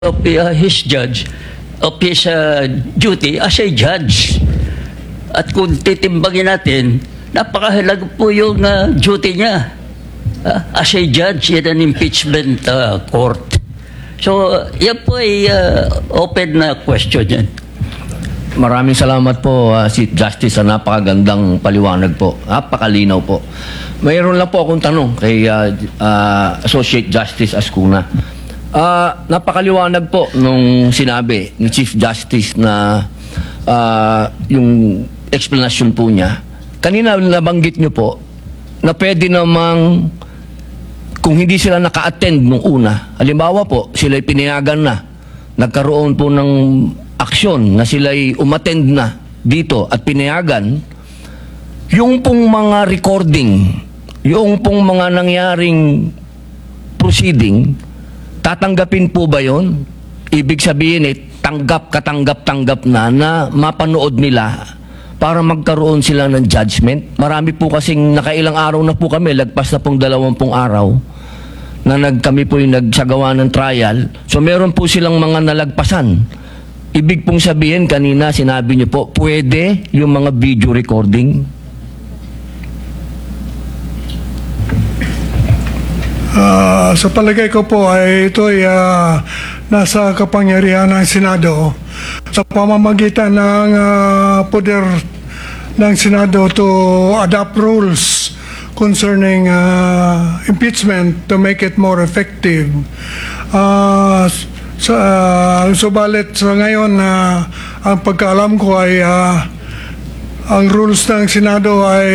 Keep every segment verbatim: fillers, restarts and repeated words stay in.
of uh, his judge, of his uh, duty as a judge. At kung titimbangin natin, napakahalaga po yung uh, duty niya uh, as a judge in an impeachment uh, court. So, uh, yan po ay uh, open na question yan. Maraming salamat po, uh, Chief Justice, sa napakagandang paliwanag po. Napakalinaw po. Mayroon lang po akong tanong kay uh, uh, Associate Justice Ascuna. Uh, napakaliwanag po nung sinabi ni Chief Justice na uh, yung explanation po niya. Kanina nabanggit niyo po na pwede namang kung hindi sila naka-attend nung una, halimbawa po, sila'y pinayagan na, nagkaroon po ng aksyon na sila'y umattend na dito at pinayagan, yung pong mga recording, yung pong mga nangyaring proceeding, tatanggapin po ba yon? Ibig sabihin eh, tanggap, katanggap, tanggap na na mapanood nila para magkaroon sila ng judgment. Marami po kasing nakailang araw na po kami, lagpas na pong dalawampung araw na nag, kami po yung nagsagawa ng trial. So meron po silang mga nalagpasan. Ibig pong sabihin, kanina sinabi niyo po, pwede yung mga video recording? Uh, sa palagay ko po ay ito ay uh, nasa kapangyarihan ng Senado sa pamamagitan ng uh, poder ng Senado to adopt rules concerning uh, impeachment to make it more effective. Uh, sa, uh, subalit sa ngayon, uh, ang pagkaalam ko ay uh, ang rules ng Senado ay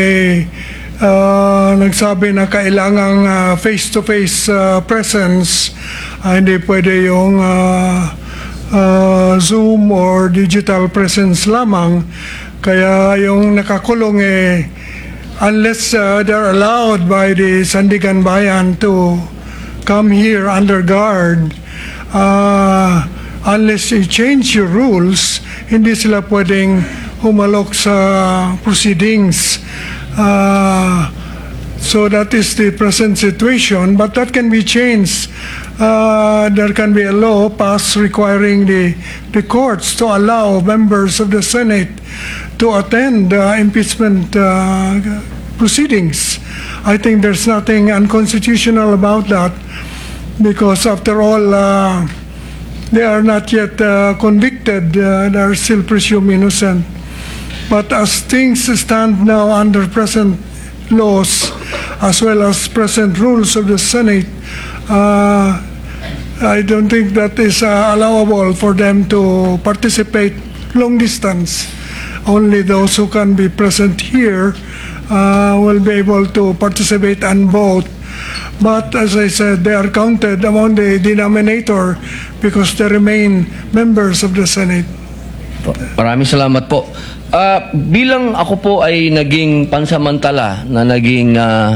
Uh, nagsabi na kailangang uh, face-to-face uh, presence, uh, hindi pwede yung uh, uh, Zoom or digital presence lamang. Kaya yung nakakulong eh, unless uh, they're allowed by the Sandigan Bayan to come here under guard, uh, unless you change your rules, hindi sila pwedeng humalok sa proceedings. Uh, so that is the present situation, but that can be changed. Uh, there can be a law passed requiring the, the courts to allow members of the Senate to attend uh, impeachment uh, proceedings. I think there's nothing unconstitutional about that because after all, uh, they are not yet uh, convicted. Uh, they are still presumed innocent. But as things stand now under present laws, as well as present rules of the Senate, uh, I don't think that is uh, allowable for them to participate long distance. Only those who can be present here uh, will be able to participate and vote. But as I said, they are counted among the denominator because they remain members of the Senate. Maraming salamat po. Uh, bilang ako po ay naging pansamantala na naging uh,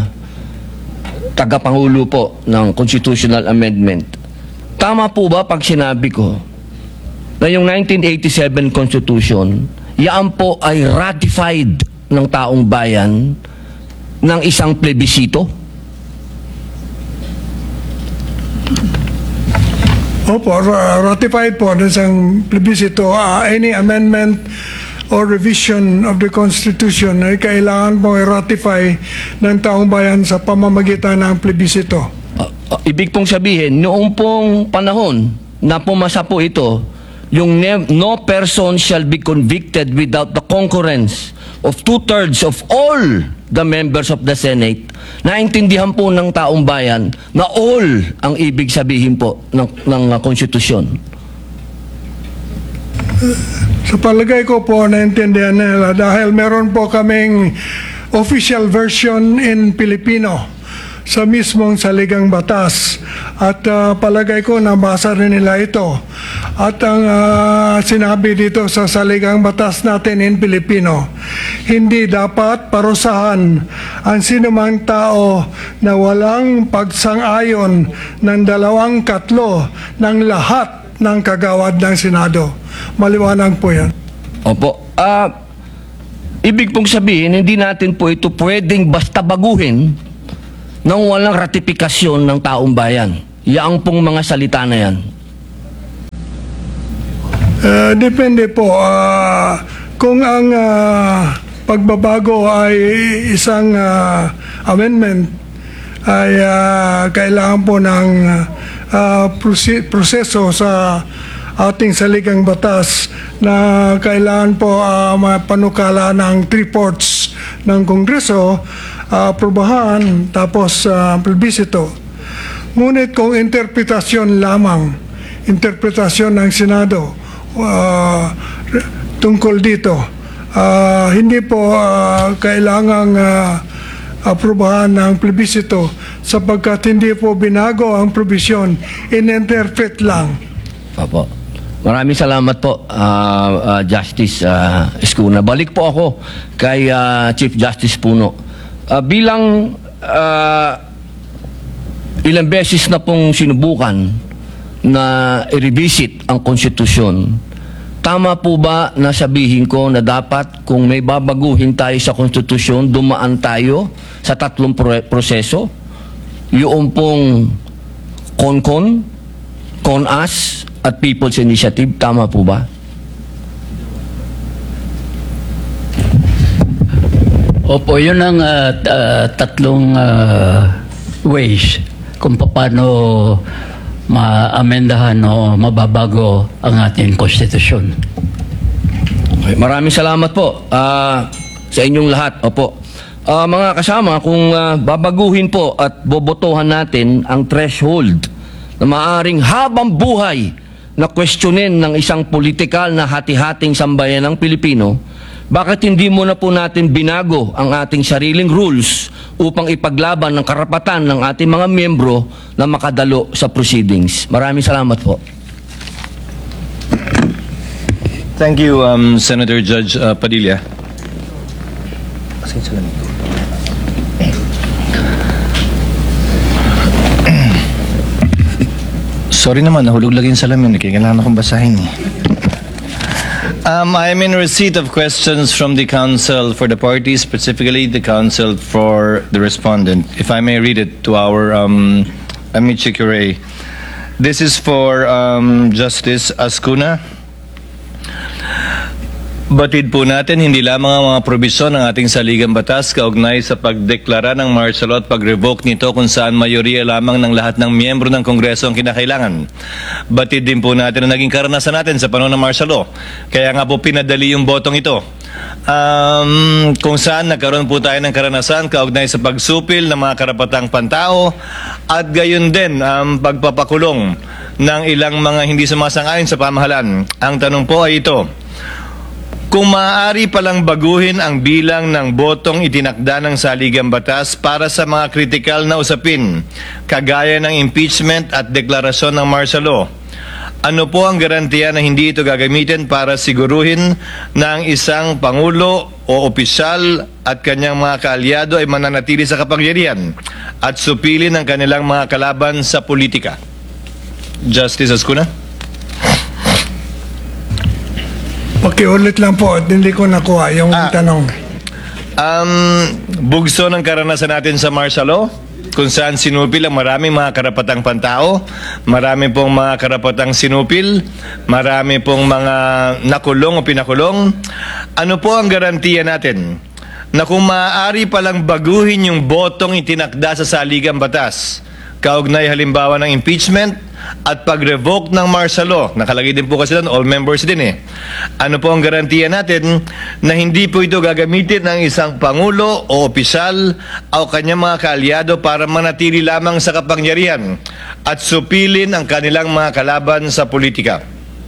tagapangulo po ng constitutional amendment, tama po ba pag sinabi ko na yung nineteen eighty-seven Constitution, yan po ay ratified ng taong bayan ng isang plebisito? Opo, ratified po ng isang plebisito. Uh, any amendment or revision of the Constitution ay kailangan po i-ratify ng taong bayan sa pamamagitan ng plebisito. Uh, uh, ibig pong sabihin, noong pong panahon na pumasa po ito, yung no person shall be convicted without the concurrence of two-thirds of all the members of the Senate, naintindihan po ng taong bayan na all ang ibig sabihin po ng, ng uh, konstitusyon. Sa palagay ko po, naintindihan nila dahil meron po kaming official version in Filipino sa mismong saligang batas. At uh, palagay ko, nabasa rin nila ito. At ang uh, sinabi dito sa saligang batas natin in Filipino, hindi dapat parusahan ang sinumang tao na walang pagsang-ayon ng dalawang katlo ng lahat ng kagawad ng Senado. Maliwanag po yan. Opo. Uh, ibig pong sabihin, hindi natin po ito pwedeng basta baguhin nang walang ratifikasyon ng taong bayan. Yaang pong mga salita na yan. Ah, depende po. Ah, kung ang ah, pagbabago ay isang ah, amendment, ay ah, kailangan po ng ah, prosi- proseso sa ating saligang batas na kailangan po uh, mapanukala ng three-fourths ng Kongreso, uh, aprobahan, tapos uh, plebisito. Ngunit kung interpretasyon lamang, interpretasyon ng Senado uh, tungkol dito, uh, hindi po uh, kailangang uh, aprobahan ng plebisito sapagkat hindi po binago ang provision, in-interpret lang. Opo. Maraming salamat po, uh, uh, Justice uh, Escuna. Balik po ako kay uh, Chief Justice Puno. Uh, bilang uh, ilang beses na pong sinubukan na i-revisit ang konstitusyon, tama po ba na sabihin ko na dapat kung may babaguhin tayo sa konstitusyon, dumaan tayo sa tatlong pro- proseso? Yung pong CONCON, CONAS, at People's Initiative, tama po ba? Opo, yun ang uh, t- uh, tatlong uh, ways kung paano ma-amendahan o mababago ang ating konstitusyon. Okay, maraming salamat po uh, sa inyong lahat. Opo. Uh, mga kasama, kung uh, babaguhin po at bobotohan natin ang threshold na maaring habang buhay na questionin ng isang politikal na hati-hating sambayan ng Pilipino, bakit hindi mo na po natin binago ang ating sariling rules upang ipaglaban ng karapatan ng ating mga miyembro na makadalo sa proceedings? Maraming salamat po. Thank you, um, Senator Judge uh, Padilla. Sorry naman, nahulog lagi yung salamin. Kailangan akong basahin eh. Um, I am in receipt of questions from the council for the parties, specifically the council for the respondent. If I may read it to our um, Amici Curie. This is for um, Justice Ascuna. Batid po natin hindi lamang ang mga probisyon ng ating saligang batas kaugnay sa pagdeklara ng martial law at pag-revoke nito kung saan mayoriya lamang ng lahat ng miyembro ng Kongreso ang kinakailangan. Batid din po natin ang naging karanasan natin sa panahon ng martial law. Kaya nga po pinadali yung botong ito. Um, kung saan nagkaroon po tayo ng karanasan kaugnay sa pagsupil ng mga karapatang pantao at gayon din ang um, pagpapakulong ng ilang mga hindi sumasang-ayon sa pamahalaan. Ang tanong po ay ito: kung maaari palang baguhin ang bilang ng botong itinakda ng saligang batas para sa mga kritikal na usapin, kagaya ng impeachment at deklarasyon ng martial law, ano po ang garantiya na hindi ito gagamitin para siguruhin na ang isang pangulo o opisyal at kanyang mga kaalyado ay mananatili sa kapangyarihan at supilin ang kanilang mga kalaban sa politika? Justice Ascuna? Pakiulit lang po at hindi ko nakuha yung Ah. tanong. Um, bugso ng karanasan natin sa martial law, kung saan sinupil ang maraming mga karapatang pantao, marami pong mga karapatang sinupil, marami pong mga nakulong o pinakulong. Ano po ang garantiya natin na kung maaari palang baguhin yung botong itinakda sa saligang batas, kaugnay halimbawa ng impeachment at pag-revoke ng martial law, nakalagay din po kasi doon, all members din eh. Ano po ang garantiya natin na hindi po ito gagamitin ng isang pangulo o opisyal o kanyang mga kaalyado para manatili lamang sa kapangyarihan at supilin ang kanilang mga kalaban sa politika?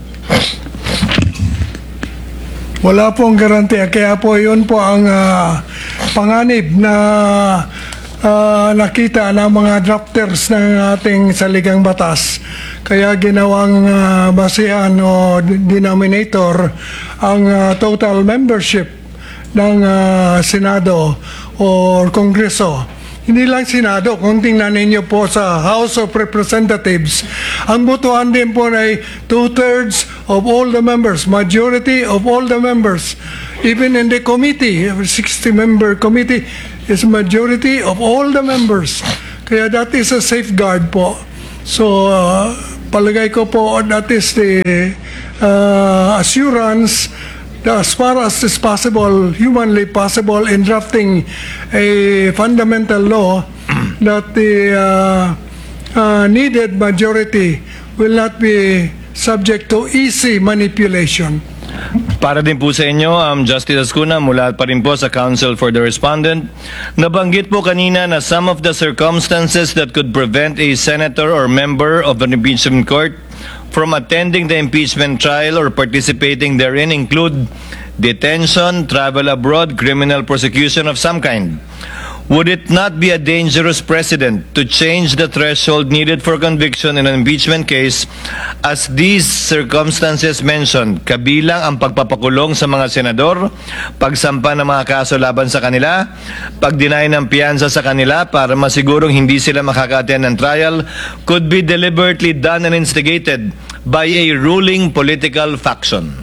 Wala pong garantiya. Kaya po yun po ang ah, panganib na ah, nakita ng mga drafters ng ating saligang batas. Kaya ginawang ah, basehan o denominator ang ah, total membership ng ah, Senado o Kongreso. Hindi lang Senado, kung tingnan ninyo po sa House of Representatives, ang botohan din po ay two-thirds of all the members, majority of all the members. Even in the committee, sixty-member committee, is majority of all the members. Kaya that is a safeguard po. So, uh, palagay ko po that is the uh, assurance that as far as is possible, humanly possible, in drafting a fundamental law that the uh, uh, needed majority will not be subject to easy manipulation. Para din po sa inyo, um, Justice Ascuna, mula pa rin po sa Counsel for the Respondent, nabanggit po kanina na some of the circumstances that could prevent a senator or member of an impeachment court from attending the impeachment trial or participating therein include detention, travel abroad, criminal prosecution of some kind. Would it not be a dangerous precedent to change the threshold needed for conviction in an impeachment case as these circumstances mentioned, kabilang ang pagpapakulong sa mga senador, pagsampa ng mga kaso laban sa kanila, pagdeny ng piyansa sa kanila para masigurong hindi sila makaka-attend ng trial, could be deliberately done and instigated by a ruling political faction?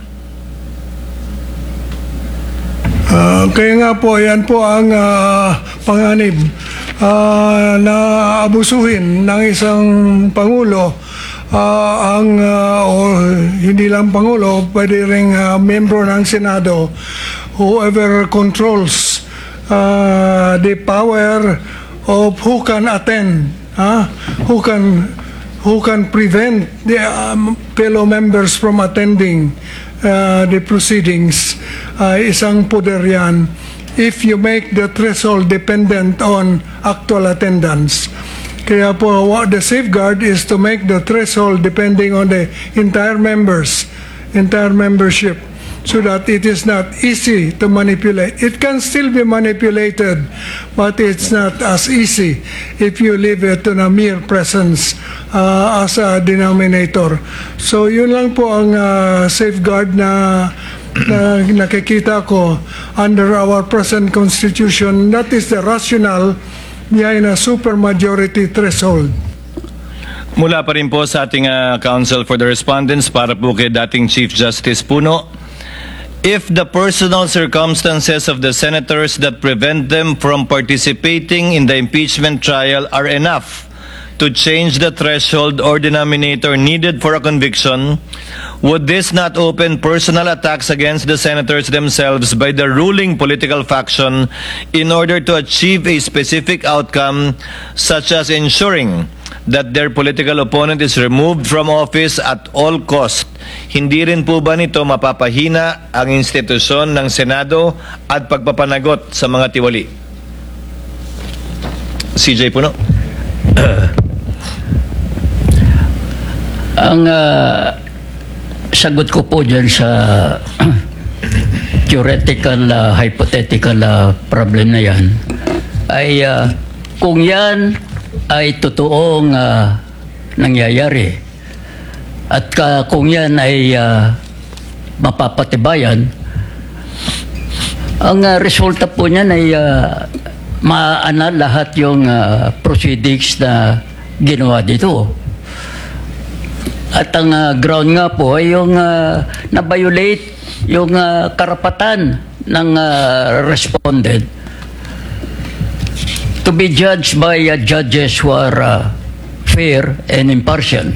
Uh, kaya nga po, yan po ang uh, panganib uh, na abusuhin ng isang Pangulo, uh, ang, uh, o hindi lang Pangulo, pwede rin uh, membro ng Senado, whoever controls uh, the power of who can attend, uh, who can who can prevent the um, fellow members from attending uh, the proceedings. Uh, isang poder yan if you make the threshold dependent on actual attendance. Kaya po, what the safeguard is to make the threshold depending on the entire members, entire membership, so that it is not easy to manipulate. It can still be manipulated, but it's not as easy if you leave it to a mere presence uh, as a denominator. So yun lang po ang uh, safeguard na na nakikita ko under our present constitution. That is the rationale behind a supermajority threshold. Mula pa rin po sa ating uh, Counsel for the Respondents, para po kay dating Chief Justice Puno, if the personal circumstances of the senators that prevent them from participating in the impeachment trial are enough to change the threshold or denominator needed for a conviction, would this not open personal attacks against the senators themselves by the ruling political faction in order to achieve a specific outcome, such as ensuring that their political opponent is removed from office at all cost? Hindi rin po ba nito mapapahina ang institusyon ng Senado at pagpapanagot sa mga tiwali? C J Puno. Ang uh, sagot ko po dyan sa theoretical, uh, hypothetical uh, problem na yan ay uh, kung yan ay totoong uh, nangyayari at uh, kung yan ay uh, mapapatibayan, ang uh, resulta po niyan ay uh, maana lahat yung uh, proceedings na ginawa dito. At ang uh, ground nga po ay yung uh, na-violate yung uh, karapatan ng uh, respondent to be judged by uh, judges who are uh, fair and impartial.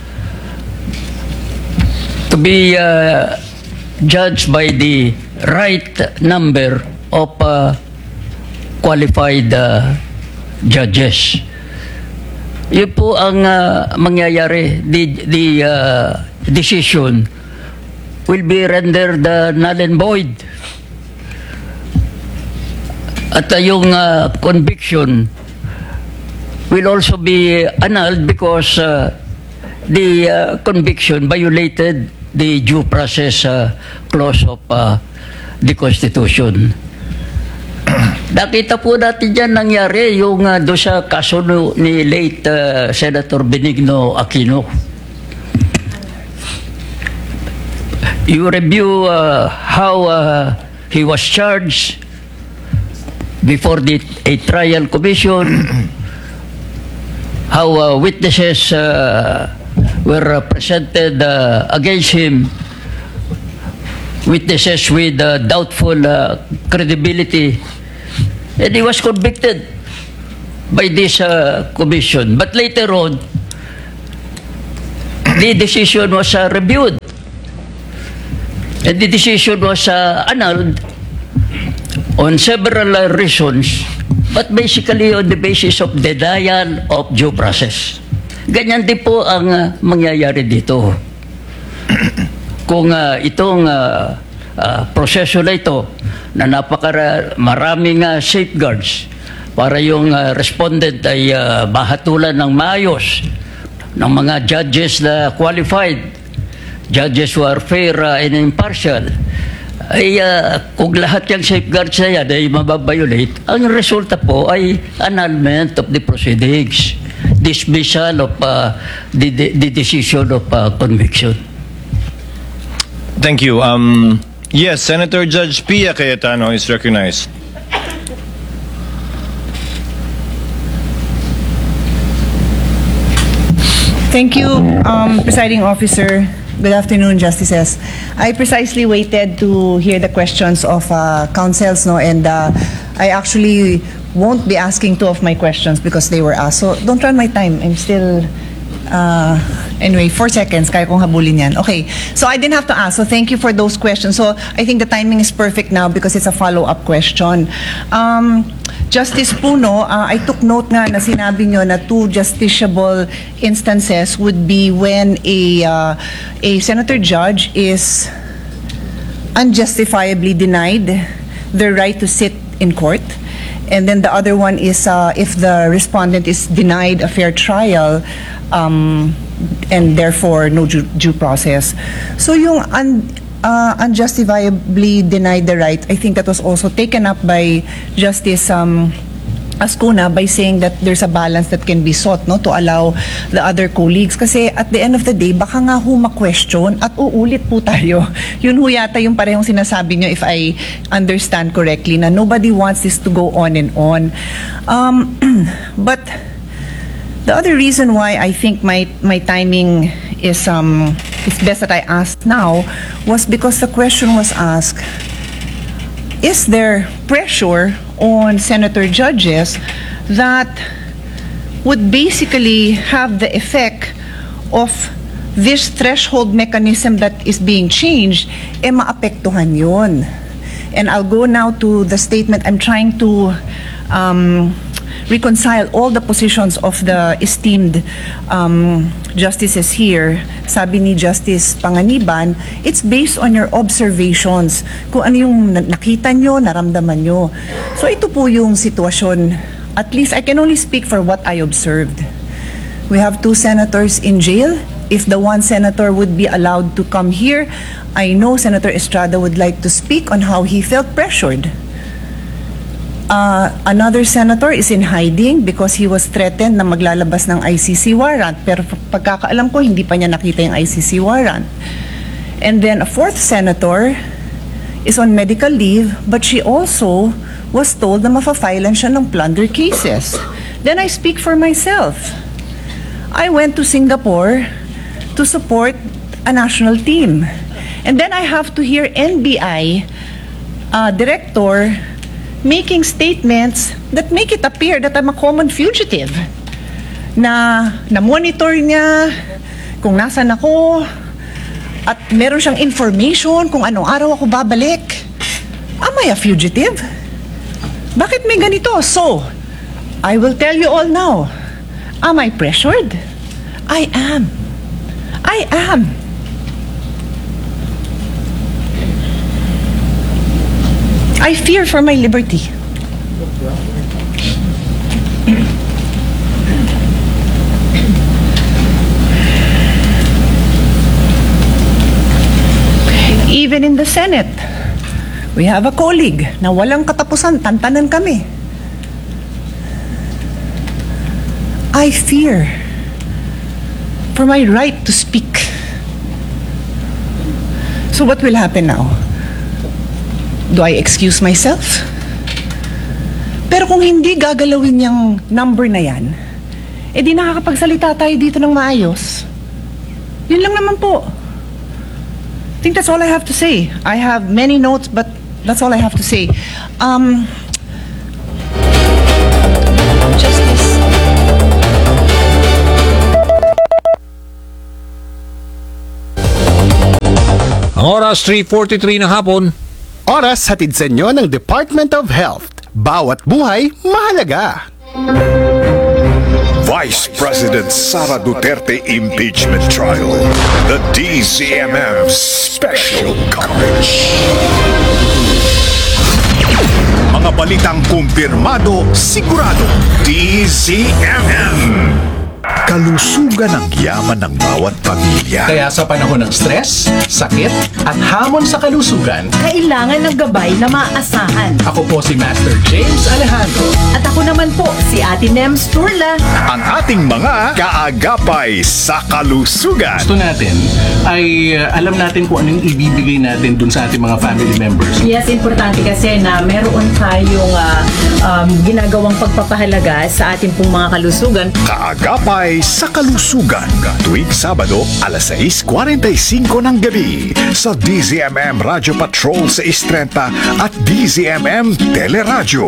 To be uh, judged by the right number of uh, qualified uh, judges. Yun po ang uh, mangyayari. The, the uh, decision will be rendered uh, null and void. At uh, yung uh, conviction will also be annulled because uh, the uh, conviction violated the due process uh, clause of uh, the Constitution. Nakita po natin dyan nangyari yung uh, do sa kaso ni late uh, Senator Benigno Aquino. You review uh, how uh, he was charged before the a trial commission, how uh, witnesses uh, were uh, presented uh, against him, witnesses with uh, doubtful uh, credibility. And he was convicted by this uh, commission. But later on, the decision was uh, reviewed. And the decision was uh, annulled on several uh, reasons, but basically on the basis of denial of due process. Ganyan din po ang uh, mangyayari dito. Kung uh, itong uh, uh, proseso na ito na napaka maraming uh, safeguards para yung uh, respondent ay uh, bahatulan ng maayos ng mga judges na qualified, judges who are fair uh, and impartial, ay uh, kung lahat yung safeguards na yan ay mababiolate, ang resulta po ay annulment of the proceedings, dismissal of uh, the, the, the decision of uh, conviction. Thank you. Um, yes, Senator Judge Pia Cayetano is recognized. Thank you, um, Presiding Officer. Good afternoon, Justices. I precisely waited to hear the questions of uh, counsels, no, and uh, I actually won't be asking two of my questions because they were asked. So don't run my time. I'm still, uh, anyway, four seconds. Kaya kong habulin yan. Okay, so I didn't have to ask. So thank you for those questions. So I think the timing is perfect now because it's a follow-up question. Um, Justice Puno, uh, I took note nga na sinabi nyo na two justiciable instances would be when a, uh, a senator judge is unjustifiably denied the right to sit in court. And then the other one is uh, if the respondent is denied a fair trial um, and therefore no due, due process. So yung un, uh, unjustifiably denied the right, I think that was also taken up by Justice um, Ascuna by saying that there's a balance that can be sought, no, to allow the other colleagues. Kasi at the end of the day, baka nga ho ma-question at uulit po tayo. Yun ho yata yung parehong sinasabi nyo, if I understand correctly, na nobody wants this to go on and on. Um, but the other reason why I think my, my timing is, um, it's best that I ask now was because the question was asked, is there pressure on senator judges that would basically have the effect of this threshold mechanism that is being changed, eh maapektuhan yun? And I'll go now to the statement. I'm trying to um, reconcile all the positions of the esteemed um, justices here. Sabi ni Justice Panganiban, it's based on your observations. Kung ano yung nakita nyo, naramdaman nyo. So ito po yung sitwasyon. At least I can only speak for what I observed. We have two senators in jail. If the one senator would be allowed to come here, I know Senator Estrada would like to speak on how he felt pressured. Uh, another senator is in hiding because he was threatened na maglalabas ng I C C warrant. Pero pagkakaalam ko, hindi pa niya nakita yung I C C warrant. And then a fourth senator is on medical leave, but she also was told na mafa-filean siya ng plunder cases. Then I speak for myself. I went to Singapore to support a national team. And then I have to hear N B I uh, director making statements that make it appear that I'm a common fugitive. Na na-monitor niya kung nasan ako at meron siyang information kung anong araw ako babalik. Am I a fugitive? Bakit may ganito? So, I will tell you all now. Am I pressured? I am. I am. I fear for my liberty. Even in the Senate, we have a colleague na walang katapusan, tantanan kami. I fear for my right to speak. So what will happen now? Do I excuse myself? Pero kung hindi gagalawin yung number na yan, eh di nakakapagsalita tayo dito ng maayos. Yun lang naman po. I think that's all I have to say. I have many notes, but that's all I have to say. Um, Justice. Ang oras three forty-three ng hapon. Oras hatid sa inyo ng Department of Health. Bawat buhay, mahalaga. Vice President Sara Duterte impeachment trial. The D Z M M special coverage. Mga balitang kumpirmado, sigurado. D Z M M. Kalusugan ang yaman ng bawat pamilya. Kaya sa panahon ng stress, sakit, at hamon sa kalusugan, Kailangan ng gabay na maaasahan. ako po si Master James Alejandro. At ako naman po, si Ate Nems Turla. Ang ating mga kaagapay sa kalusugan. Gusto natin ay uh, alam natin kung anong ibibigay natin dun sa ating mga family members. Yes, importante kasi na meron tayong ah, um, ginagawang pagpapahalaga sa ating pong mga kalusugan. Kaagapay sa kalusugan. Tuwing Sabado, alas sais kuwarenta y singko ng gabi sa D Z M M Radio Patrol sa Istrenta at D Z M M Teleradyo.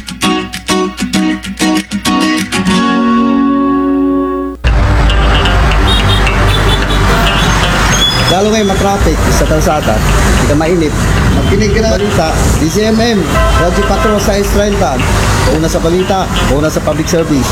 Lalo ngayon matraffic sa kalsada, hindi ka mainit. Magkinig ka na balita, D Z M M, Radyo Patrol sa Estrenta. Una sa balita, una sa public service.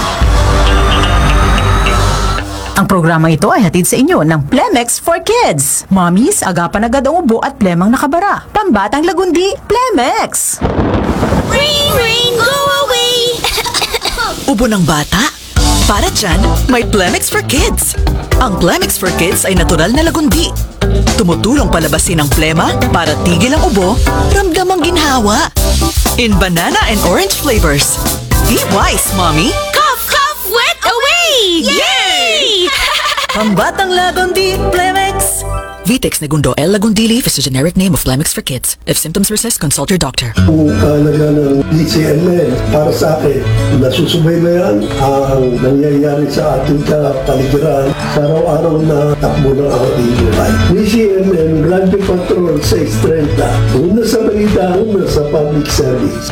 Ang programa ito ay hatid sa inyo ng Plemex for Kids. Mommies, agapan agad ang ubo at plemang nakabara. Pambatang lagundi, Plemex! Rain, rain, go away! Ubo ng bata? Para dyan, may Plemex for Kids. Ang Plemex for Kids ay natural na lagundi. Tumutulong palabasin ang plema para tigil ang ubo, ramdam ang ginhawa. In banana and orange flavors. Be wise, mommy! Cough, cough, wet away! Yay! Pambatang lagundi, Plemex! Vitex Negundo L. Lagundi Leaf is a generic name of Plemex for kids. If symptoms persist, consult your doctor. Kung kahalaga ng D Z M M para sa akin, nasusubaybayan ang nangyayari sa ating kapaligiran sa araw-araw na takbo ng ating buhay. D Z M M, Radyo Patrol sa Estrenta. Una sa balita, una sa public service.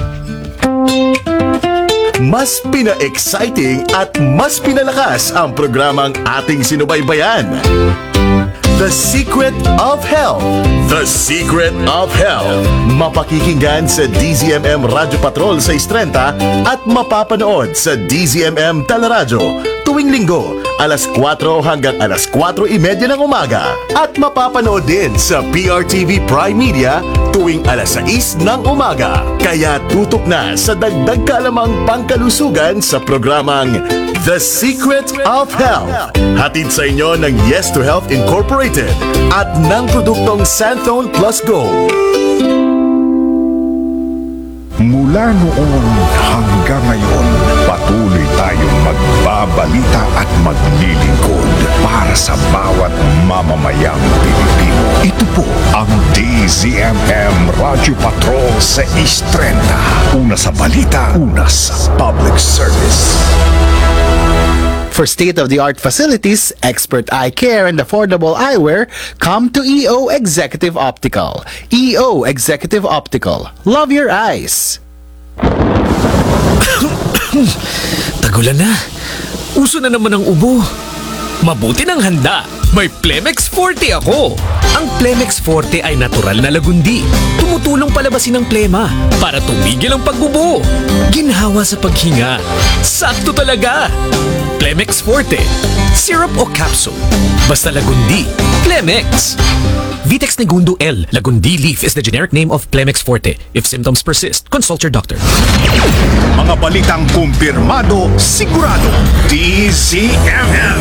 Mas pina-exciting at mas pinalakas ang programang ating sinubaybayan. The Secret of Health. The Secret of Health. Mapakikinggan sa D Z M M Radio Patrol sa Istrenta at mapapanood sa D Z M M Teleradyo tuwing linggo, alas kwatro hanggang alas kwatro imedya ng umaga. At mapapanood din sa P R T V Prime Media tuwing alas sais ng umaga. Kaya tutok na sa dagdag kalamang pangkalusugan sa programang The Secret of Health. Hatid sa inyo ng Yes to Health Incorporated at ng produktong Santhone Plus Gold. Mula noon hanggang ngayon, patuloy tayong magbabalita at maglilingkod para sa bawat mamamayang Pilipino. Ito po ang D Z M M Radio Patrol sa Istrenta. Una sa balita, una sa public service. For state-of-the-art facilities, expert eye care, and affordable eyewear, come to E O Executive Optical. E O Executive Optical. Love your eyes. Tagulan na. Uso na naman ang ubo. Mabuti ng handa. May Plemex Forte ako. Ang Plemex Forte ay natural na lagundi. Tumutulong palabasin ang plema para tumigil ang pagbubo. Ginhawa sa paghinga. Sakto talaga. Plemex Forte. Syrup o capsule. Basta lagundi. Plemex. Vitex Negundo L. Lagundi Leaf is the generic name of Plemex Forte. If symptoms persist, consult your doctor. Mga balitang kumpirmado, sigurado. D Z M M.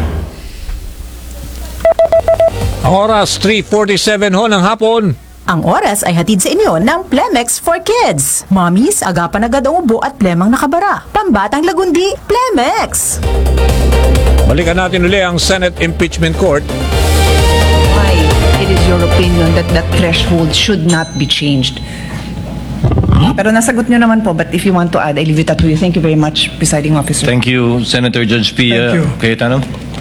Ang oras, three forty-seven ho ng hapon. Ang oras ay hatid sa inyo ng Plemex for Kids. Mommies, agapan agad ang ubo at plemang nakabara. Pambatang lagundi, Plemex! Balikan natin uli ang Senate Impeachment Court. Why it is your opinion that that threshold should not be changed? Pero nasagot nyo naman po, but if you want to add, I leave it up to you. Thank you very much, Presiding Officer. Thank you, Senator Judge Pia. Thank you. Cayetano.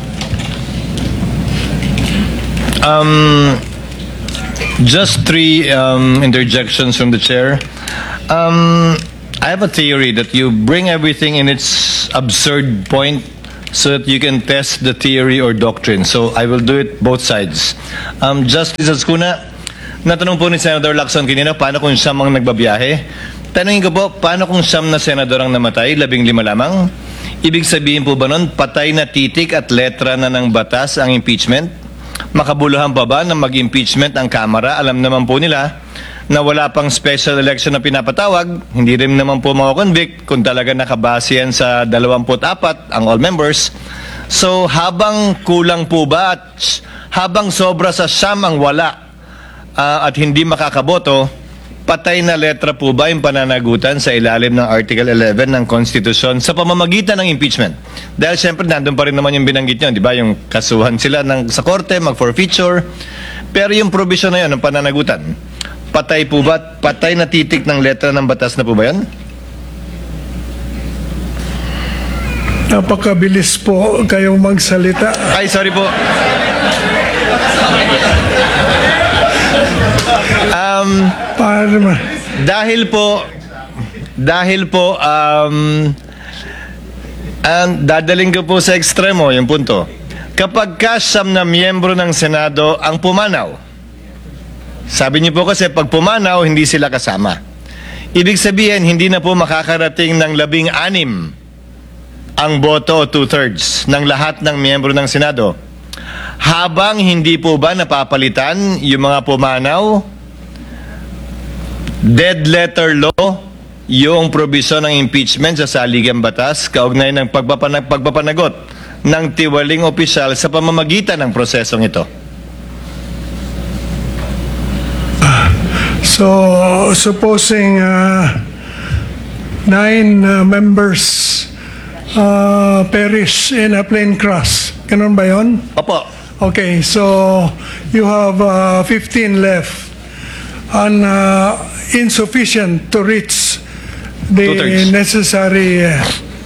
Um, just three um, interjections from the chair. Um, I have a theory that you bring everything in its absurd point so that you can test the theory or doctrine. So I will do it both sides. Um, Justice Ascuna, natanong po ni Senator Lacson kanina, paano kung siyam ang nagbabiyahe? Tanungin ko po, paano kung siyam na senador ang namatay, labing lima lamang? Ibig sabihin po ba nun, patay na titik at letra na ng batas ang impeachment? Makabuluhan pa ba na mag-impeachment ang Kamara? Alam naman po nila na wala pang special election na pinapatawag, hindi rin naman po makakonvict kung talaga nakabase yan sa dalawampu't apat ang all members. So habang kulang po ba at habang sobra sa siyam ang wala uh, at hindi makakaboto, patay na letra po ba yung pananagutan sa ilalim ng Article eleven ng Konstitusyon sa pamamagitan ng impeachment? Dahil siyempre nandun pa rin naman yung binanggit nyo, di ba? Yung kasuhan sila ng, sa korte, mag-forfeiture. Pero yung provision na yun, ng pananagutan, patay po ba? Patay na titik ng letra ng batas na po ba yan? Napakabilis po kayong magsalita. Ay, sorry po. Um, Parma. dahil po, dahil po, um, ang dadaling ko po sa ekstremo yung punto. Kapag kasam na miyembro ng Senado ang pumanaw, sabi niyo po kasi pag pumanaw, hindi sila kasama. Ibig sabihin, hindi na po makakarating ng labing anim ang boto o two-thirds ng lahat ng miyembro ng Senado. Habang hindi po ba napapalitan yung mga pumanaw, dead letter law, yung probisyon ng impeachment sa saligang batas, kaugnay ng pagpapanag pagpapanagot ng tiwaling opisyal sa pamamagitan ng prosesong ito. So, supposing uh, nine uh, members uh, perish in a plane crash, ganun ba yun? Opo. Okay, so you have uh, fifteen left and uh, insufficient to reach the Two-thirds. necessary uh,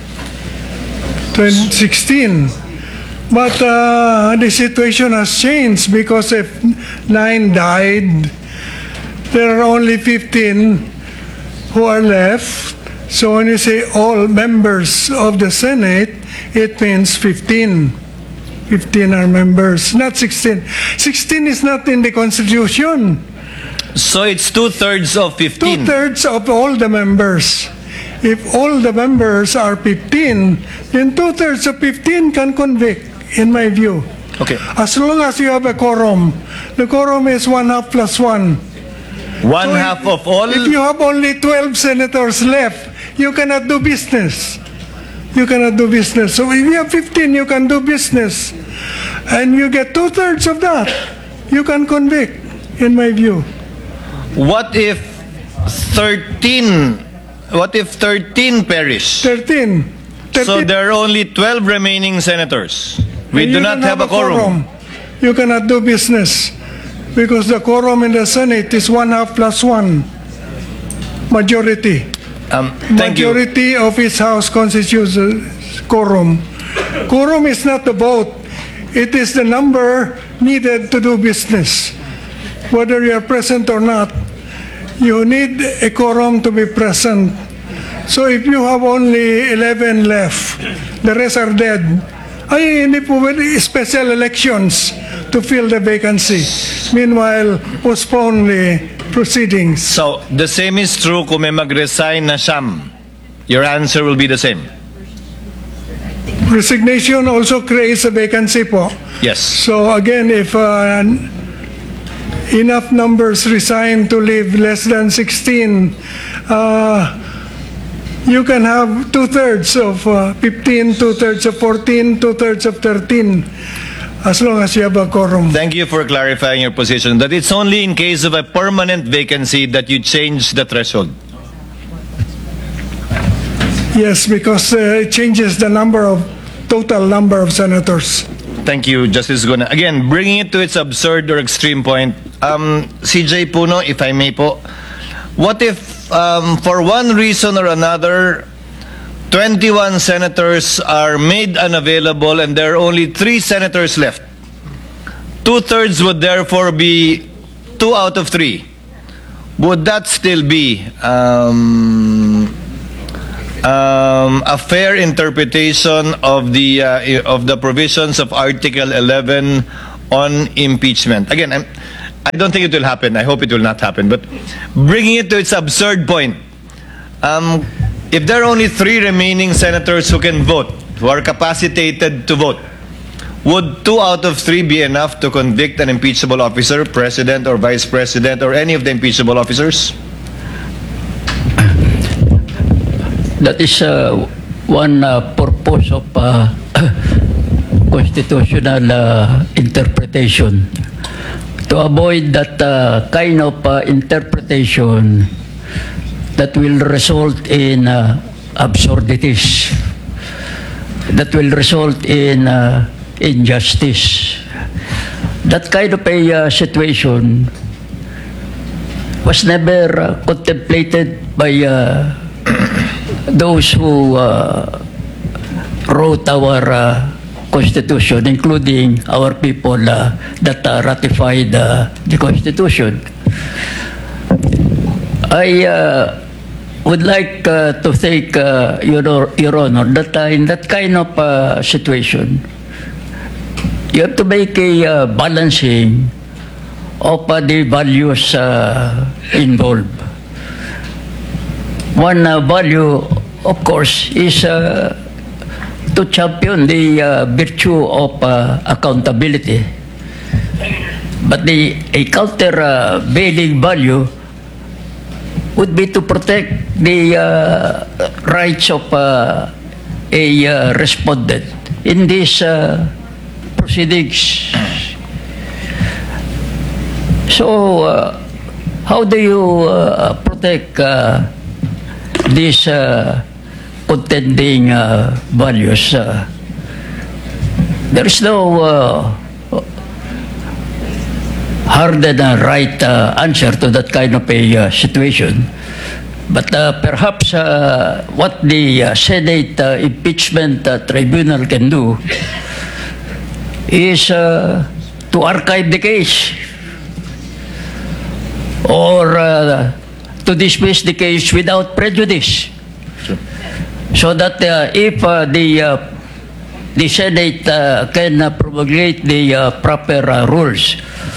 sixteen. But uh, the situation has changed because if nine died, there are only fifteen who are left. So when you say all members of the Senate, it means fifteen. fifteen are members, not sixteen. sixteen is not in the Constitution. So it's two-thirds of fifteen. Two-thirds of all the members. If all the members are fifteen, then two-thirds of fifteen can convict, in my view. Okay. As long as you have a quorum. The quorum is one half plus one. One So if- half of all. If you have only twelve senators left, you cannot do business. You cannot do business. So if you have fifteen, you can do business. And you get two-thirds of that, you can convict, in my view. What if thirteen? What if thirteen perish? thirteen. So thirteen. there are only twelve remaining senators. We And do you not don't have a quorum. You cannot do business because the quorum in the Senate is one half plus one. Majority. Um, thank you. Majority of its House constitutes a quorum. Quorum is not the vote. It is the number needed to do business. Whether you are present or not, you need a quorum to be present. So if you have only eleven left, the rest are dead, ay hindi po pwede special elections to fill the vacancy. Meanwhile, postpone the proceedings. So the same is true kung may mag-resign na siyam. Your answer will be the same. Resignation also creates a vacancy po. Yes. So again, if uh, enough numbers resign to leave less than sixteen, uh, you can have two-thirds of uh, fifteen, two-thirds of fourteen, two-thirds of thirteen, as long as you have a quorum. Thank you for clarifying your position that it's only in case of a permanent vacancy that you change the threshold. Yes, because uh, it changes the number of, total number of senators. Thank you, Justice Guna. Again, bringing it to its absurd or extreme point, um, C J Puno, if I may po, what if um, for one reason or another, twenty-one senators are made unavailable and there are only three senators left? Two-thirds would therefore be two out of three. Would that still be um, um, a fair interpretation of the uh, of the provisions of Article eleven on impeachment. Again, I'm, I don't think it will happen. I hope it will not happen. But bringing it to its absurd point, um, if there are only three remaining senators who can vote, who are capacitated to vote, would two out of three be enough to convict an impeachable officer, president or vice president, or any of the impeachable officers? That is uh, one uh, purpose of uh, constitutional uh, interpretation. To avoid that uh, kind of uh, interpretation that will result in uh, absurdities, that will result in uh, injustice. That kind of a uh, situation was never uh, contemplated by uh, those who uh, wrote our uh, Constitution, including our people uh, that uh, ratified uh, the Constitution. I uh, would like uh, to think, uh, Your, Your Honor, that uh, in that kind of uh, situation, you have to make a uh, balancing of uh, the values uh, involved. One uh, value, of course, is uh, to champion the uh, virtue of uh, accountability. But the a countervailing uh, value would be to protect the uh, rights of uh, a uh, respondent in these uh, proceedings. So, uh, how do you uh, protect uh, these uh, contending uh, values? Uh, there is no uh, hard and uh, right uh, answer to that kind of a uh, situation. But uh, perhaps uh, what the uh, Senate uh, Impeachment uh, Tribunal can do is uh, to archive the case or uh, to dismiss the case without prejudice. Sure. So that uh, if uh, the uh, the Senate uh, can uh, promulgate the uh, proper uh, rules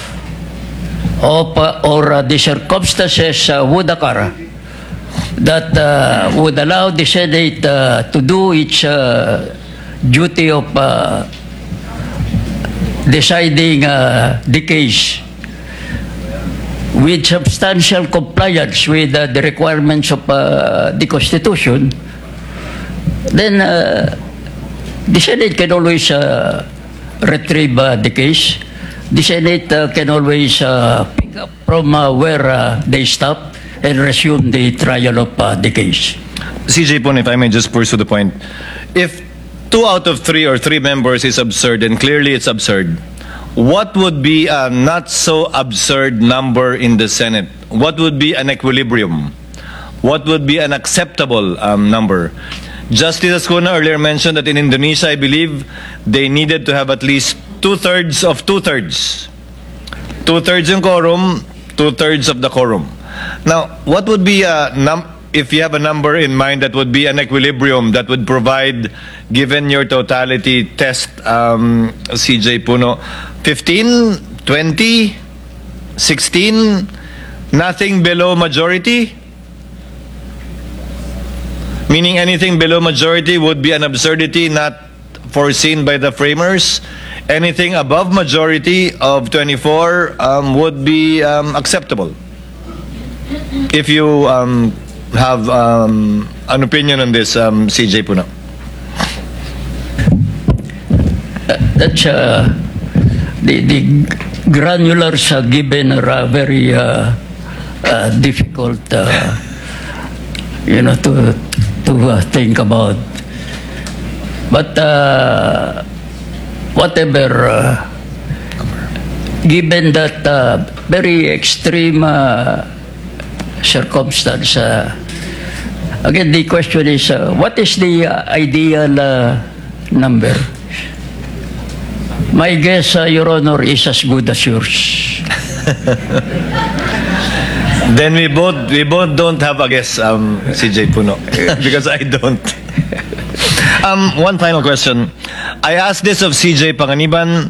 of uh, or uh, the circumstances uh, would occur that uh, would allow the Senate uh, to do its uh, duty of uh, deciding uh, the case with substantial compliance with uh, the requirements of uh, the Constitution, then uh, the Senate can always uh, retrieve uh, the case. The Senate uh, can always uh, pick up from uh, where uh, they stop and resume the trial of uh, the case. C J Pun, if I may just pursue the point. If two out of three or three members is absurd, and clearly it's absurd, what would be a not so absurd number in the Senate? What would be an equilibrium? What would be an acceptable um, number? Justice Ascuna earlier mentioned that in Indonesia, I believe, they needed to have at least two-thirds of two-thirds. Two-thirds in quorum, two-thirds of the quorum. Now, what would be a num if you have a number in mind that would be an equilibrium that would provide, given your totality test, um, C J Puno, fifteen, twenty, sixteen, nothing below majority? Meaning anything below majority would be an absurdity not foreseen by the framers. Anything above majority of twenty-four um, would be um, acceptable. If you um, have um, an opinion on this, um, C J Puno. Uh, that's uh, the, the granulars uh, given are uh, very uh, uh, difficult, uh, you know, to to uh, think about. But uh, whatever, uh, given that uh, very extreme uh, circumstance, uh, again the question is, uh, what is the uh, ideal uh, number? My guess, uh, Your Honor, is as good as yours. Then we both we both don't have a guess, um, C J Puno, because I don't. um, one final question. I asked this of C J Panganiban.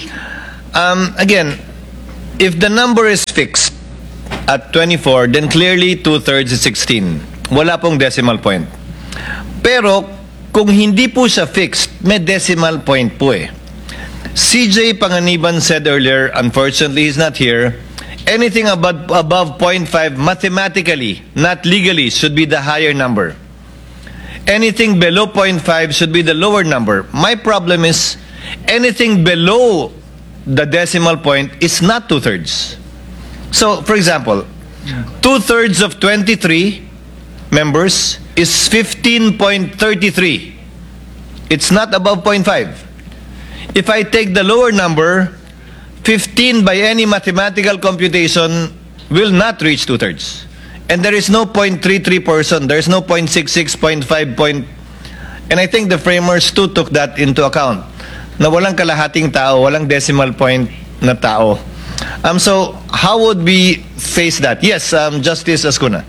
Um, again, if the number is fixed at twenty-four, then clearly two-thirds is sixteen. Wala pong decimal point. Pero kung hindi po siya fixed, may decimal point po eh. C J Panganiban said earlier, unfortunately he's not here, anything above, above zero point five mathematically, not legally, should be the higher number. Anything below zero point five should be the lower number. My problem is anything below the decimal point is not two-thirds. So, for example, two-thirds of twenty-three members is fifteen point three three. It's not above zero point five. If I take the lower number, fifteen by any mathematical computation will not reach two-thirds. And there is no zero point three three person. There is no zero point six six, zero point five, point... And I think the framers too took that into account. Na walang kalahating tao, walang decimal point na tao. Um, so, how would we face that? Yes, um, Justice Ascuna.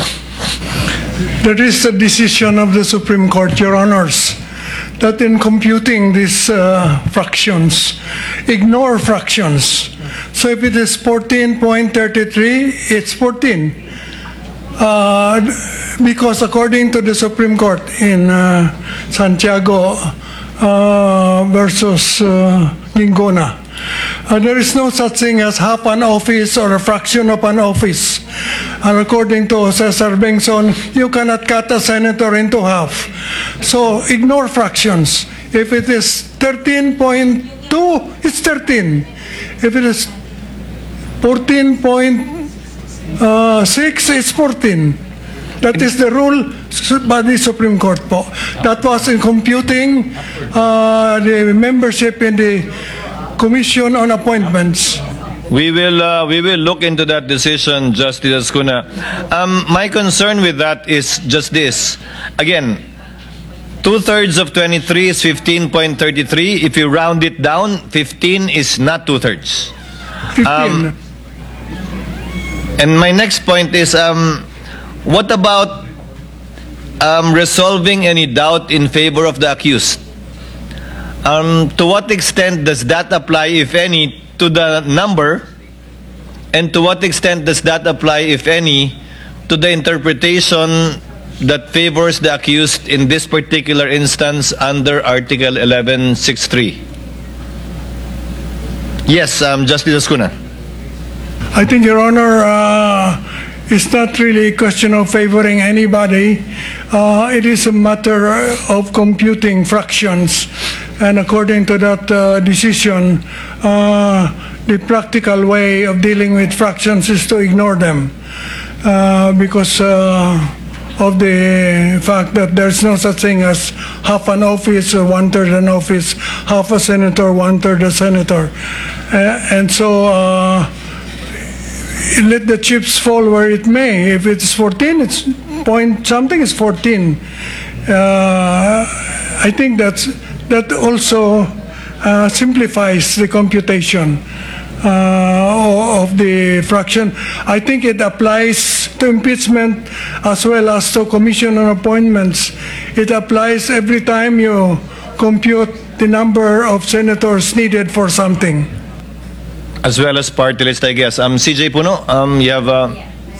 That is the decision of the Supreme Court, Your Honors, that in computing these uh, fractions, ignore fractions. So if it is fourteen point three three, it's fourteen. Uh, because according to the Supreme Court in uh, Santiago uh, versus uh, Gingona, uh, there is no such thing as half an office or a fraction of an office. And according to Cesar Bengson, you cannot cut a senator into half. So ignore fractions. If it is thirteen point two, it's thirteen. If it is fourteen point six, it's fourteen. That is the rule by the Supreme Court po. That was in computing uh, the membership in the Commission on Appointments. We will uh, we will look into that decision, Justice Ascuna. Um, my concern with that is just this. Again, two-thirds of twenty-three is fifteen point three three. If you round it down, fifteen is not two-thirds. Um, and my next point is, um, what about um, resolving any doubt in favor of the accused? Um, to what extent does that apply, if any, to the number, and to what extent does that apply, if any, to the interpretation that favors the accused in this particular instance under Article eleven sixty-three? Yes, um, Justice Ascuna. I think, Your Honor, uh, it's not really a question of favoring anybody. Uh, it is a matter of computing fractions. And according to that uh, decision, uh, the practical way of dealing with fractions is to ignore them uh, because uh, of the fact that there's no such thing as half an office or one-third an office, half a senator, one-third a senator. Uh, and so uh, let the chips fall where it may. If it's fourteen, it's point something is fourteen. Uh, I think that's that also uh, simplifies the computation uh, of the fraction. I think it applies to impeachment as well as to commission on appointments. It applies every time you compute the number of senators needed for something. As well as party list, I guess. Um, C J Puno, um, you have uh,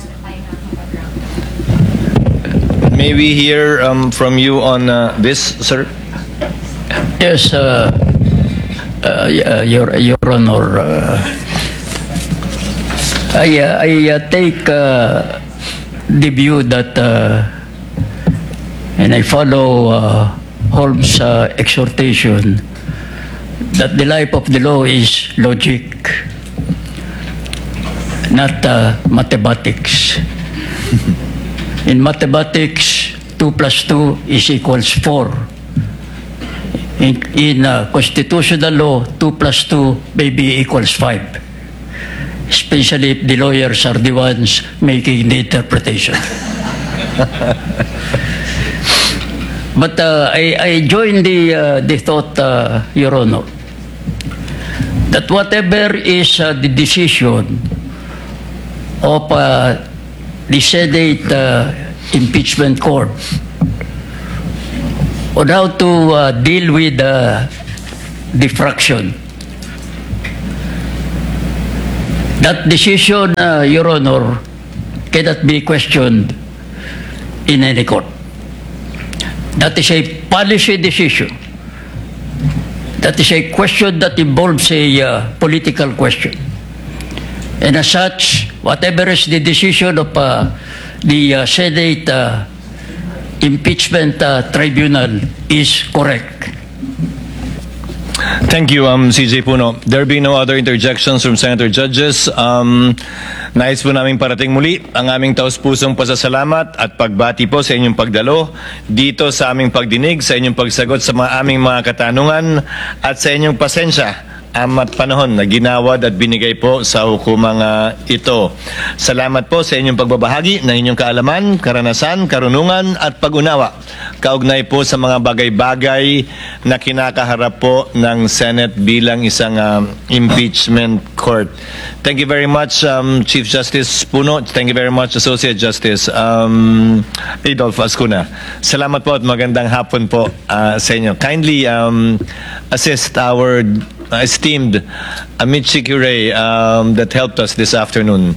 maybe hear um, from you on uh, this, sir. Yes, uh, uh, Your, Your Honor, uh, I, uh, I uh, take uh, the view that, uh, and I follow uh, Holmes' uh, exhortation, that the life of the law is logic, not uh, mathematics. In mathematics, two plus two is equals four. In, in uh, constitutional law, two plus two may be equals five, especially if the lawyers are the ones making the interpretation. But uh, I, I join the, uh, the thought, uh, Your Honor, that whatever is uh, the decision of uh, the Senate uh, impeachment court on how to uh, deal with uh, diffraction. That decision, uh, Your Honor, cannot be questioned in any court. That is a policy decision. That is a question that involves a uh, political question. And as such, whatever is the decision of uh, the uh, Senate uh, impeachment uh, tribunal is correct. Thank you, um, C J Puno. There be no other interjections from Senator Judges. Um, nais po namin parating muli ang aming taus-pusong pasasalamat at pagbati po sa inyong pagdalo dito sa aming pagdinig, sa inyong pagsagot sa mga aming mga katanungan at sa inyong pasensya amat panahon na ginawad at binigay po sa hukumang uh, ito. Salamat po sa inyong pagbabahagi ng inyong kaalaman, karanasan, karunungan at pag-unawa. Kaugnay po sa mga bagay-bagay na kinakaharap po ng Senate bilang isang uh, impeachment court. Thank you very much, um, Chief Justice Puno. Thank you very much, Associate Justice um, Adolfo Ascuna. Salamat po at magandang hapon po uh, sa inyo. Kindly um, assist our Uh, esteemed Amici Curie um, that helped us this afternoon.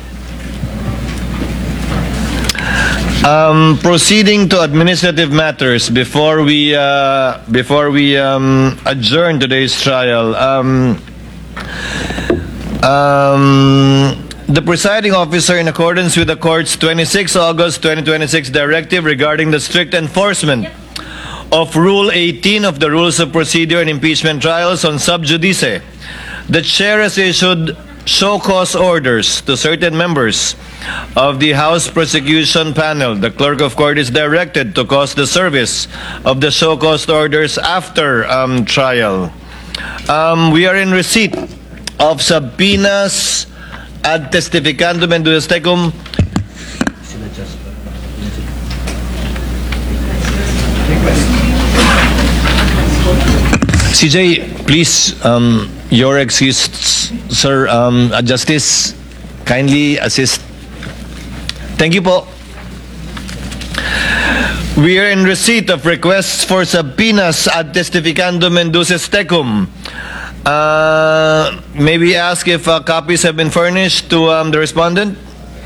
Um, proceeding to administrative matters before we uh, before we um, adjourn today's trial. Um, um, the presiding officer, in accordance with the court's twenty-sixth August twenty twenty-six directive regarding the strict enforcement of Rule eighteen of the Rules of Procedure in Impeachment Trials on sub judice, the chair has issued show cause orders to certain members of the House Prosecution Panel. The clerk of court is directed to cause the service of the show cause orders after um, trial. Um, we are in receipt of subpoenas ad testificandum and duces tecum. C J, please, um, your excuse, sir, um, uh, Justice, kindly assist. Thank you po. We are in receipt of requests for subpoenas ad testificandum and duces tecum. Uh, may we ask if uh, copies have been furnished to um, the respondent?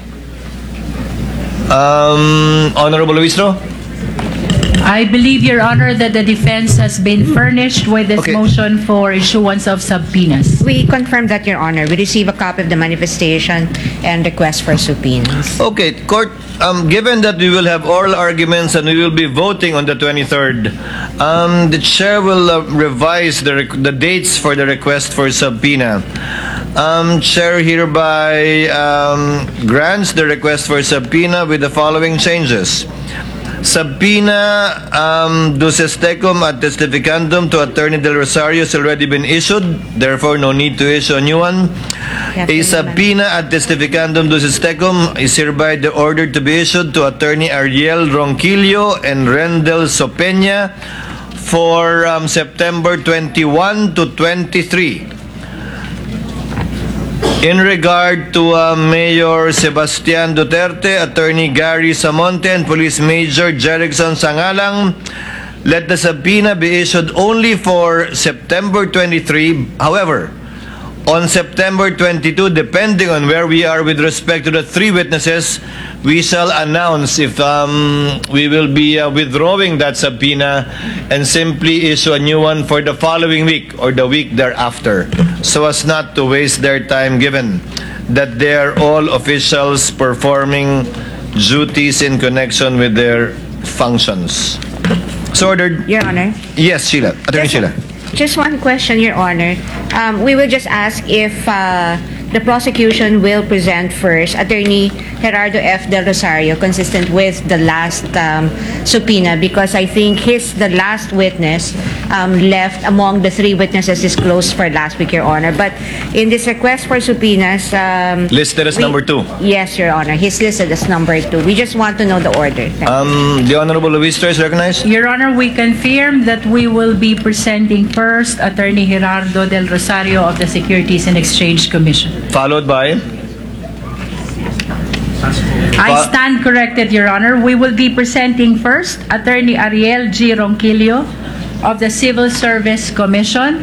Um, Honorable Luistro? I believe, Your Honor, that the defense has been furnished with this Okay. motion for issuance of subpoenas. We confirm that, Your Honor. We receive a copy of the manifestation and request for subpoenas. Okay, court, um, given that we will have oral arguments and we will be voting on the twenty-third, um, the chair will uh, revise the, rec- the dates for the request for subpoena. Um, chair hereby um, grants the request for subpoena with the following changes. Subpoena um, duces tecum ad testificandum to Attorney Del Rosario has already been issued, therefore no need to issue a new one. A subpoena ad testificandum duces tecum is hereby the order to be issued to Attorney Ariel Ronquillo and Rendel Sopeña for um, September twenty-first to twenty-third. In regard to uh, Mayor Sebastian Duterte, Attorney Gary Samonte, and Police Major Jerickson Sangalang, let the subpoena be issued only for September twenty-third. However, on September twenty-second, depending on where we are with respect to the three witnesses, we shall announce if um, we will be uh, withdrawing that subpoena and simply issue a new one for the following week or the week thereafter, so as not to waste their time, given that they are all officials performing duties in connection with their functions. So ordered. Your Honor. Yes, Sheila. Attorney Just- Sheila. Just one question, Your Honor. Um, we will just ask if uh, the prosecution will present first Attorney Gerardo F. Del Rosario, consistent with the last um, subpoena, because I think he's the last witness um, left among the three witnesses disclosed for last week, Your Honor. But in this request for subpoenas... Um, Listed as we- number two. Yes, Your Honor. He's listed as number two. We just want to know the order. Thank you. Um, the Honorable Luis is recognized. Your Honor, we confirm that we will be presenting first Attorney Gerardo Del Rosario of the Securities and Exchange Commission. Followed by I stand corrected, Your Honor. We will be presenting first Attorney Ariel G. Ronquillo of the Civil Service Commission,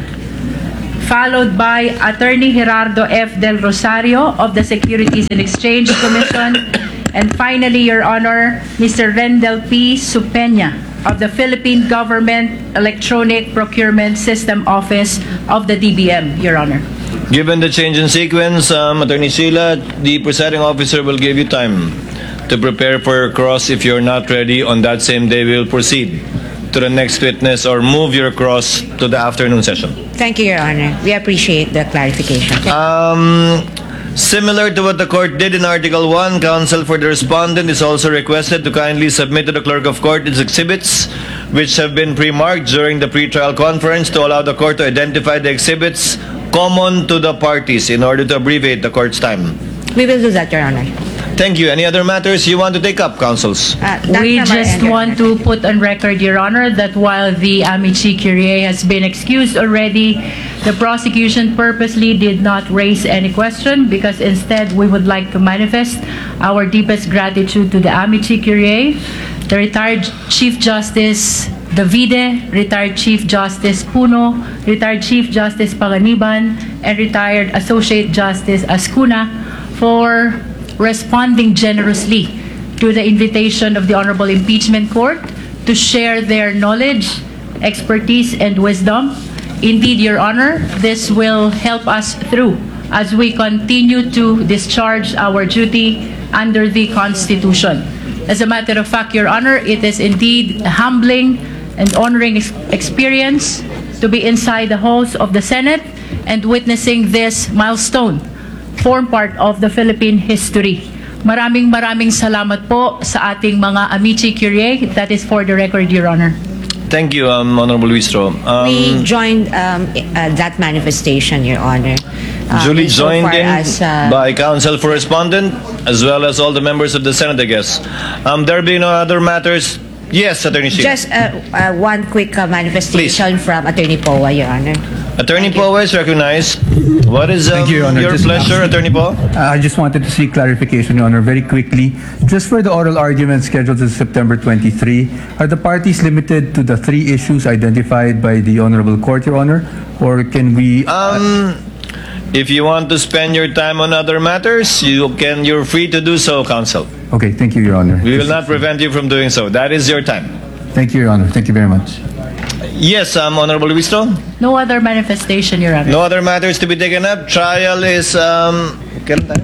followed by Attorney Gerardo F. Del Rosario of the Securities and Exchange Commission, and finally, Your Honor, Mister Rendel P. Supena of the Philippine Government Electronic Procurement System Office of the D B M, Your Honor. Given the change in sequence, um, Attorney Sheila, the presiding officer will give you time to prepare for your cross. If you're not ready on that same day, we'll proceed to the next witness or move your cross to the afternoon session. Thank you, Your Honor. We appreciate the clarification. Um, similar to what the court did in Article one, counsel for the respondent is also requested to kindly submit to the clerk of court its exhibits which have been pre-marked during the pre-trial conference to allow the court to identify the exhibits common to the parties in order to abbreviate the court's time. We will do that, Your Honor. Thank you. Any other matters you want to take up, counsels? Uh, We Doctor just Marengo. want to put on record, Your Honor, that while the Amici Curie has been excused already, the prosecution purposely did not raise any question because instead we would like to manifest our deepest gratitude to the Amici Curie, the retired Chief Justice Davide, retired Chief Justice Puno, retired Chief Justice Panganiban, and retired Associate Justice Ascuna for responding generously to the invitation of the Honorable Impeachment Court to share their knowledge, expertise, and wisdom. Indeed, Your Honor, this will help us through as we continue to discharge our duty under the Constitution. As a matter of fact, Your Honor, it is indeed a humbling and honoring ex- experience to be inside the halls of the Senate and witnessing this milestone form part of the Philippine history. Maraming maraming salamat po sa ating mga Amici Curie. That is for the record, Your Honor. Thank you, um, Honorable Wistro. Um, We joined um, uh, that manifestation, Your Honor. Um, Julie insofar joined in as, uh, by counsel for respondent as well as all the members of the Senate, I guess. Um, there be no other matters. Yes, Attorney Sheila. Just uh, uh, one quick uh, manifestation from Attorney Powa, Your Honor. Attorney Powa is recognized. What is um, Thank you, Your Honor. your Just- pleasure, Attorney Powa? Uh, I just wanted to seek clarification, Your Honor, very quickly. Just for the oral argument scheduled to September twenty-third, are the parties limited to the three issues identified by the Honorable Court, Your Honor? Or can we... Um, if you want to spend your time on other matters, you can. You're free to do so, counsel. Okay, thank you, Your Honor. We will not prevent you from doing so. That is your time. Thank you, Your Honor. Thank you very much. Yes, um, Honorable Wistro. No other manifestation, Your Honor. No other matters to be taken up. Trial is um. kailan tayo?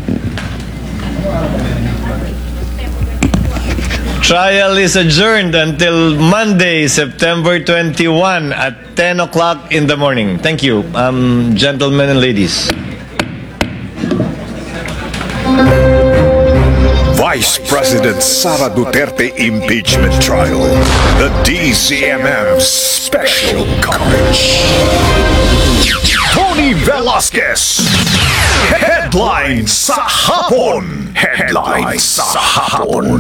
Trial is adjourned until Monday, September twenty-first at ten o'clock in the morning. Thank you, um, gentlemen and ladies. Vice President Sara Duterte impeachment trial. The D C M M special coverage. Tony Velasquez. Headlines sa hapon. Headlines sa hapon.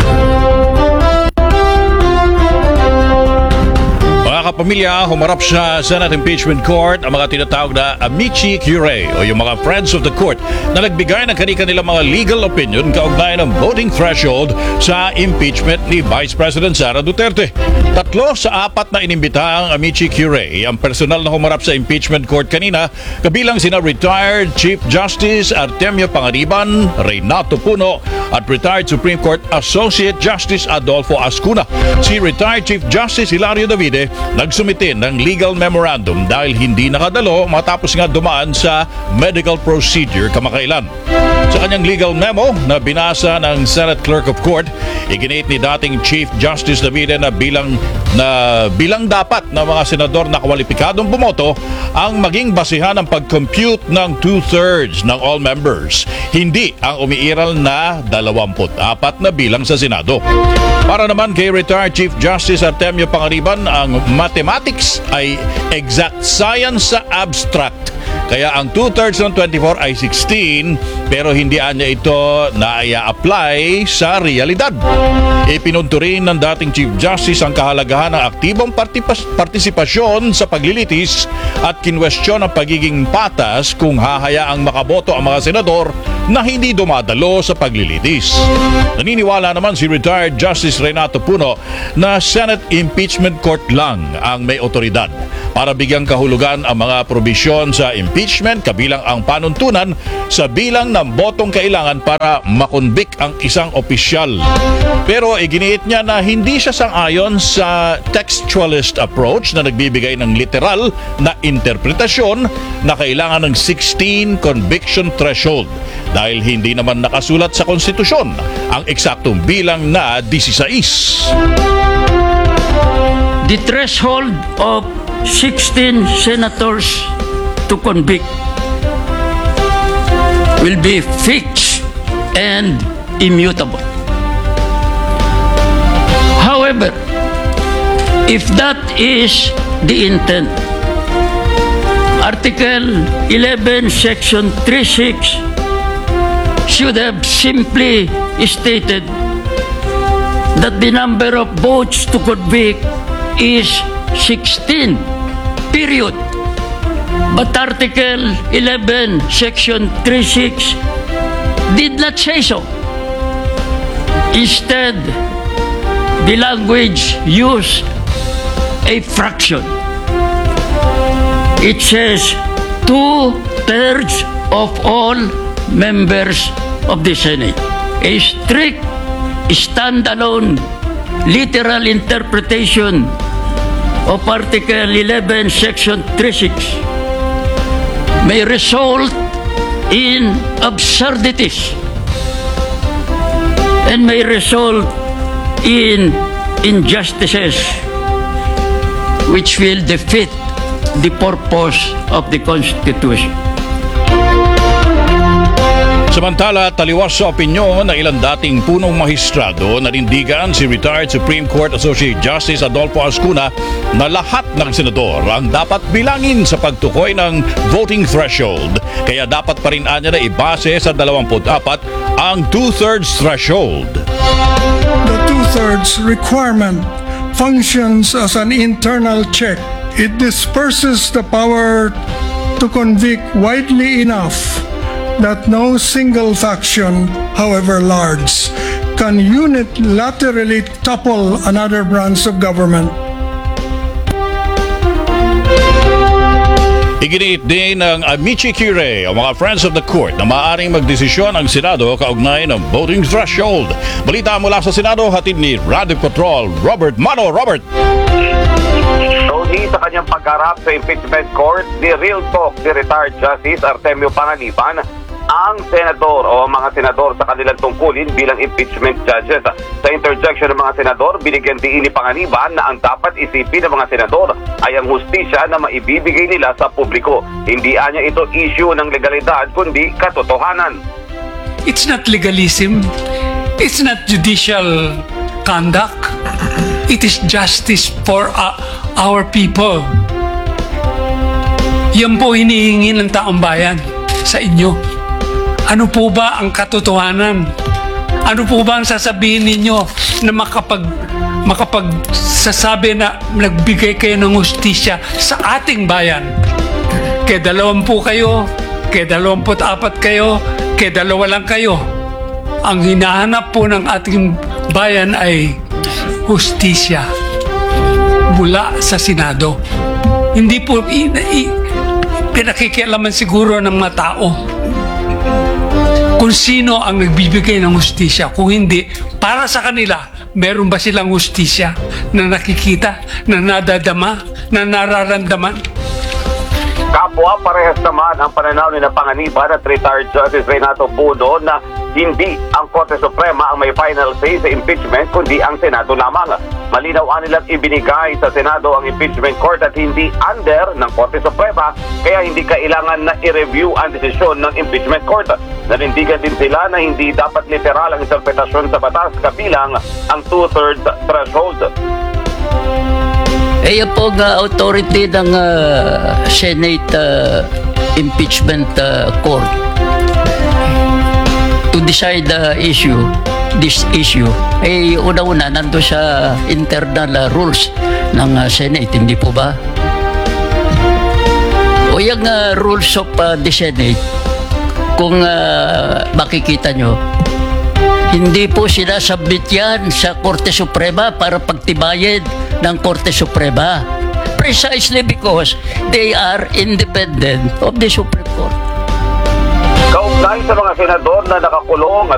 Mga kapamilya, humarap sa Senate Impeachment Court ang mga tinatawag na Amici Curie o yung mga Friends of the Court na nagbigay ng kanilang mga legal opinion kaugnay ng voting threshold sa impeachment ni Vice President Sara Duterte. Tatlo sa apat na inimbitahang Amici Curie ang personal na humarap sa impeachment court kanina, kabilang sina retired Chief Justice Artemio Panganiban, Renato Puno at retired Supreme Court Associate Justice Adolfo Ascuna. Si retired Chief Justice Hilario Davide nagsumite ng legal memorandum dahil hindi nakadalo matapos nga dumaan sa medical procedure kamakailan. Sa kanyang legal memo na binasa ng Senate Clerk of Court, iginit ni dating Chief Justice Davide na bilang na bilang dapat ng mga senador na kwalipikadong bumoto ang maging basihan ng pag-compute ng two-thirds ng all members, hindi ang umiiral na dalawampu't apat na bilang sa Senado. Para naman kay retired Chief Justice Artemio Panganiban, ang mathematics ay exact science sa abstract. Kaya ang two-thirds ng twenty-four ay sixteen, pero hindi niya ito na-apply sa realidad. Ipinunto rin ng dating Chief Justice ang kahalagahan ng aktibong partipas- partisipasyon sa paglilitis at kinwestiyon ang pagiging patas kung hahayaang makaboto ang mga senador na hindi dumadalo sa paglilitis. Naniniwala naman si retired Justice Renato Puno na Senate Impeachment Court lang ang may otoridad para bigyang kahulugan ang mga probisyon sa impeachment kabilang ang panuntunan sa bilang ng botong kailangan para makonvict ang isang opisyal. Pero iginiit niya na hindi siya sang-ayon sa textualist approach na nagbibigay ng literal na interpretasyon na kailangan ng sixteen conviction threshold dahil hindi naman nakasulat sa konstitusyon ang eksaktong bilang na sixteen. The threshold of sixteen senators to convict will be fixed and immutable. However, if that is the intent, Article eleven, Section thirty-six should have simply stated that the number of votes to convict is sixteen, period. But Article eleven, Section thirty-six did not say so. Instead, the language used a fraction. It says two-thirds of all members of the Senate. A strict, standalone, literal interpretation of Article eleven, Section thirty-six may result in absurdities and may result in injustices which will defeat the purpose of the Constitution. Samantala, taliwas sa opinyon ng ilang dating punong mahistrado, nanindigan si retired Supreme Court Associate Justice Adolfo Ascuna na lahat ng senador ang dapat bilangin sa pagtukoy ng voting threshold. Kaya dapat pa rin anya na ibase sa twenty-four ang two-thirds threshold. The two-thirds requirement functions as an internal check. It disperses the power to convict widely enough that no single faction, however large, can unilaterally topple another branch of government. Iginiit din ng Amici Curiae o mga Friends of the Court na maaaring magdesisyon ang Senado kaugnay ng voting threshold. Balita mula sa Senado, hatid ni Radio Patrol, Robert Mano. Robert! Tony, sa kanyang pagharap sa impeachment court, the real talk ni retired Justice Artemio Panganiban ang senador o mga senador sa kanilang tungkulin bilang impeachment judges. Sa interjection ng mga senador, binigyan din ni Panganiban na ang dapat isipin ng mga senador ay ang hustisya na maibibigay nila sa publiko. Hindi anya ito issue ng legalidad kundi katotohanan. It's not legalism. It's not judicial conduct. It is justice for uh, our people. Yan po hinihingi ng taong bayan sa inyo. Ano po ba ang katotohanan? Ano po ba ang sasabihin ninyo na makapag, makapagsasabi na nagbigay kayo ng hustisya sa ating bayan? Kaya dalawampu kayo, kaya dalawamput apat kayo, kaya dalawa lang kayo. Ang hinahanap po ng ating bayan ay hustisya mula sa Senado. Hindi po i, i, pinakikialaman siguro ng mga tao kung sino ang nagbibigay ng hustisya. Kung hindi, para sa kanila, meron ba silang hustisya na nakikita, na nadadama, na nararamdaman? Kapwa, parehas naman ang pananaw ni na Panganiban at retired Justice Renato Puno na hindi ang Korte Suprema ang may final say sa impeachment kundi ang Senado lamang. Malinaw nilang ibinigay sa Senado ang impeachment court at hindi under ng Korte Suprema, kaya hindi kailangan na i-review ang desisyon ng impeachment court. Nanindigan din sila na hindi dapat literal ang interpretasyon sa batas kabilang ang two-thirds threshold. Eh, yan po ang uh, authority ng uh, Senate uh, Impeachment uh, Court to decide the issue, this issue. Eh, una-una, nando sa internal uh, rules ng uh, Senate, hindi po ba? O yung uh, rules of uh, the Senate, kung ah, makikita nyo, hindi po sinasubmit yan sa Korte Suprema para pagtibayin ng Korte Suprema. Precisely because they are independent of the Supreme Court. Kaugnay sa mga senador na nakakulong at